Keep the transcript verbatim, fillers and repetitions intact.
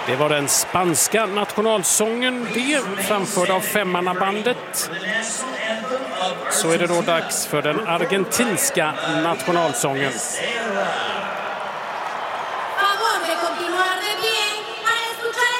Det var den spanska nationalsången, det framförd av Femmannabandet. Så är det då dags för den argentinska nationalsången. Favor de continuar de pie para escuchar